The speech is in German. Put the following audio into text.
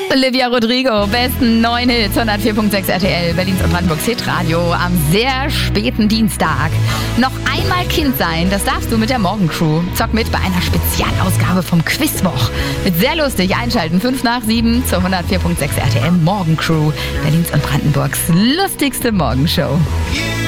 Olivia Rodrigo, besten 9 Hits, 104.6 RTL, Berlins und Brandenburgs Hitradio am sehr späten Dienstag. Noch einmal Kind sein, das darfst du mit der Morgencrew. Zock mit bei einer Spezialausgabe vom Quizwoch. Mit sehr lustig einschalten, 5 nach 7 zur 104.6 RTL Morgencrew, Berlins und Brandenburgs lustigste Morgenshow.